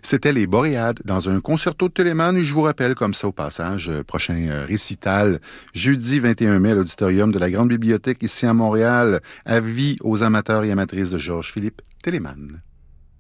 C'était les Boréades dans un concerto de Telemann. Je vous rappelle comme ça au passage, prochain récital, jeudi 21 mai à l'auditorium de la Grande Bibliothèque ici à Montréal. Avis aux amateurs et amatrices de Georges-Philippe Telemann.